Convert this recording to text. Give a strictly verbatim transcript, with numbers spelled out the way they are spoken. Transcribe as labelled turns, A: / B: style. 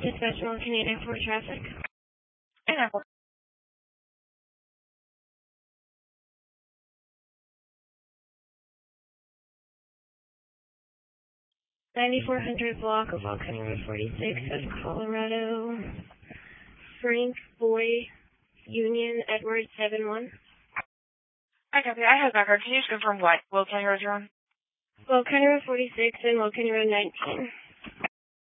A: Dispatch one Canadian for traffic.
B: And I will.
A: ninety-four hundred block of Volcano Road forty-six of Colorado. Frank Boy, Union, Edward seven one.
B: I copy. I have background. Can you just confirm what Volcano Road you're on?
A: Volcano Road forty-six and Volcano Road nineteen.